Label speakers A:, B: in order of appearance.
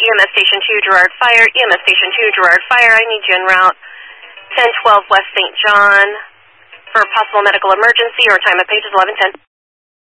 A: EMS Station 2, Girard Fire. EMS Station 2, Girard Fire. I need you en route 1012 West St. John for possible medical emergency or time of page is 1110.